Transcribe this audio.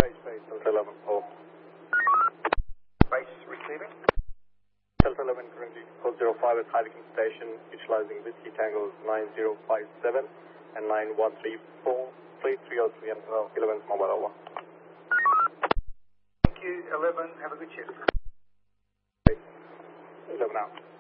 Base, Delta 11, over. Base receiving. Delta 11 currently 405 at Heidecken Station, utilizing Whiskey Tangos 9057 and 9134, fleet 303 and 11's mobile over. Thank you, 11. Have a good shift. 11 out.